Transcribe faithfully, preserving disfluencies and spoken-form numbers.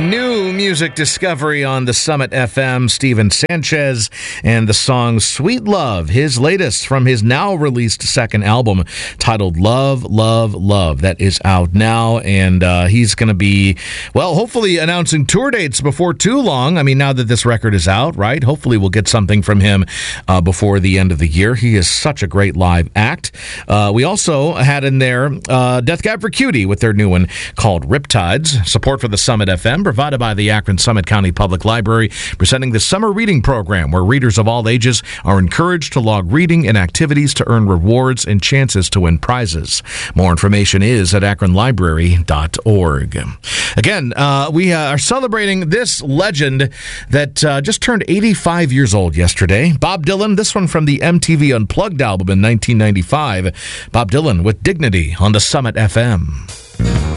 New music discovery on the Summit F M, Steven Sanchez, and the song Sweet Love, his latest from his now released second album titled Love, Love, Love. That is out now, and uh, he's going to be, well, hopefully announcing tour dates before too long. I mean, now that this record is out, right? Hopefully we'll get something from him uh, before the end of the year. He is such a great live act. Uh, we also had in there uh, Death Cab for Cutie with their new one called Riptides. Support for the Summit F M provided by the Akron Summit County Public Library, presenting the Summer Reading Program, where readers of all ages are encouraged to log reading and activities to earn rewards and chances to win prizes. More information is at akron library dot org. Again, uh, we uh, are celebrating this legend that uh, just turned eighty-five years old yesterday. Bob Dylan, this one from the M T V Unplugged album in nineteen ninety-five. Bob Dylan with Dignity on the Summit F M.